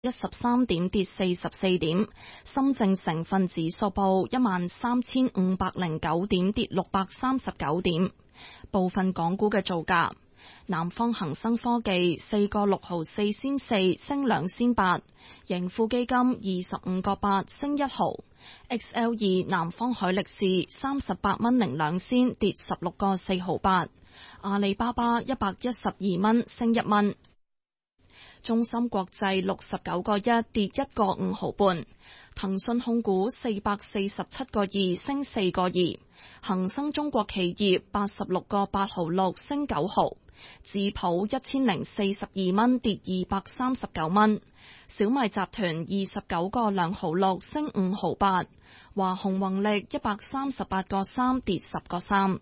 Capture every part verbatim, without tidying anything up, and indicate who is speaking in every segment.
Speaker 1: 一十三點，跌四十四點。深證成分指數報一萬三千五百零九點，跌六百三十九點。部分港股嘅造價：南方恒生科技四個六毫四仙四，升兩仙八；盈富基金二十五個八，升一毫。X L 二南方海力士三十八蚊零兩仙，跌十六個四毫八。阿里巴巴一百一十二蚊，升一蚊。中芯國際六十九個一，跌一個五毫半。騰訊控股四百四十七個二，升四個二。恒生中國企業八十六個八毫六，升九毫。智普一千零四十二蚊，跌二百三十九蚊。小米集團二十九個兩毫六，升五毫八。華虹宏力一百三十八個三，跌十個三。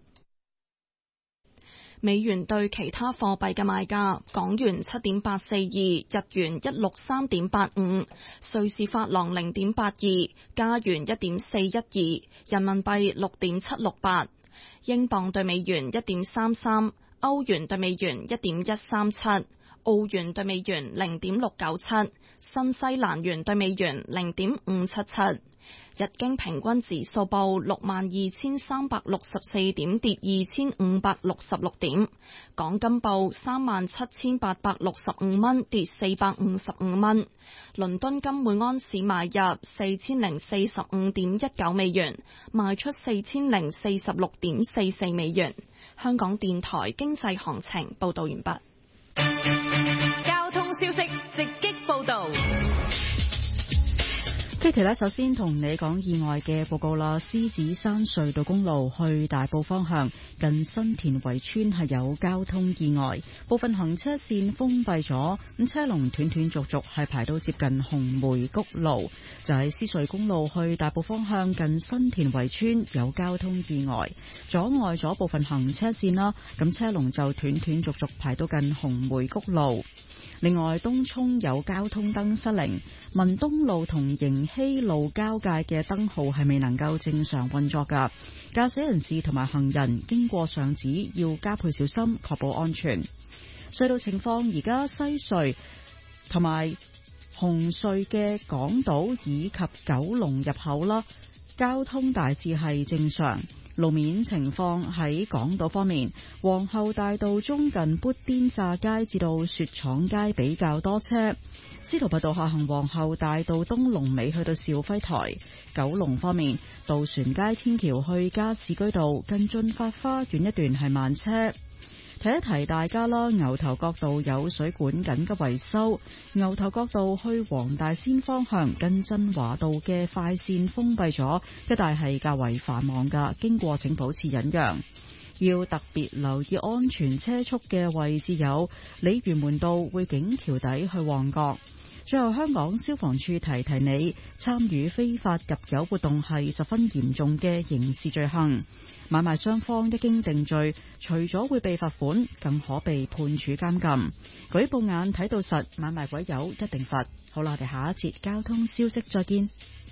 Speaker 1: 美元對其他貨幣嘅賣價：港元七點八四二，日元一六三點八五，瑞士法郎零點八二，加元一點四一二，人民幣六點七六八，英鎊對美元一點三三，歐元對美元一點一三七，澳元對美元零點六九七，新西蘭元對美元零點五七七。日經平均指數報六萬二千三百六十四點，跌二千五百六十六點。港金報三萬七千八百六十五蚊，跌四百五十五蚊。倫敦金每安士買入四千零四十五點一九美元，賣出四千零四十六點四四美元。香港電台經濟行情報道完畢。
Speaker 2: 交通消息直擊報道。
Speaker 3: Kitty 咧，首先同你講意外嘅報告啦。獅子山隧道公路去大埔方向近新田圍村係有交通意外，部分行車線封閉咗，咁車龍斷斷續續係排到接近紅梅谷路。就喺獅隧公路去大埔方向近新田圍村有交通意外，阻礙咗部分行車線啦，咁車龍就斷斷續續排到近紅梅谷路。另外，東涌有交通燈失靈，文東路同迎禧路交界嘅燈號係未能夠正常運作㗎，駕駛人士同埋行人經過上址要加倍小心，確保安全。隧道情況，而家西隧同埋紅隧嘅港島以及九龍入口啦，交通大致係正常。路面情況喺港島方面，皇后大道中近砵甸乍街至到雪廠街比較多車，司徒拔道下行皇后大道東龍尾去到肇輝台。九龍方面，渡船街天橋去加士居道近駿發花園一段係慢車。提一提大家啦，牛頭角道有水管緊急維修，牛頭角道去黃大仙方向近振華道嘅快線封閉咗，一帶係較為繁忙㗎，經過請保持忍讓。要特別留意安全車速嘅位置有鯉魚門道匯景橋底去旺角。最後，香港消防處提提你，參與非法入油活動係十分嚴重嘅刑事罪行。買賣雙方一經定罪，除咗會被罰款，更可被判處監禁。舉報眼睇到實，買賣鬼友一定罰。好啦，我哋下一節交通消息再見。